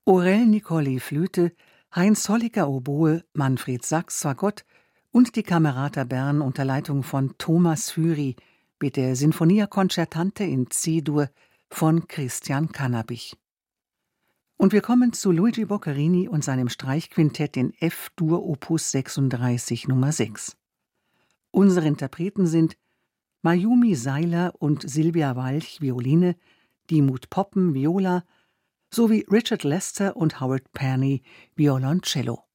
Aurel Nicoli Flöte, Heinz Holliger Oboe, Manfred Sachs Fagott und die Camerata Bern unter Leitung von Thomas Hyry mit der Sinfonia Concertante in C-Dur von Christian Cannabich. Und wir kommen zu Luigi Boccherini und seinem Streichquintett in F-Dur Opus 36 Nummer 6. Unsere Interpreten sind Mayumi Seiler und Silvia Walch Violine, Dimut Poppen Viola sowie Richard Lester und Howard Perney Violoncello.